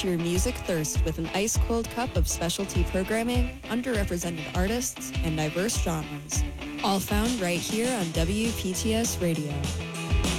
quench your music thirst with an ice-cold cup of specialty programming, underrepresented artists, and diverse genres. All found right here on WPTS Radio.